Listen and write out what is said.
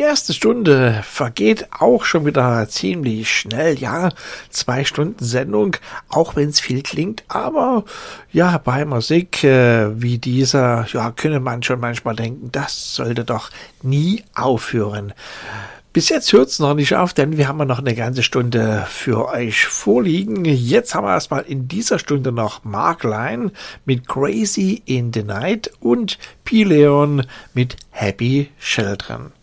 erste Stunde vergeht auch schon wieder ziemlich schnell. Ja, 2 Stunden Sendung, auch wenn es viel klingt. Aber ja, bei Musik wie dieser, ja, könnte man schon manchmal denken, das sollte doch nie aufhören. Bis jetzt hört es noch nicht auf, denn wir haben noch eine ganze Stunde für euch vorliegen. Jetzt haben wir erstmal in dieser Stunde noch Mark Lyon mit Crazy in the Night und P. Leon mit Happy Children.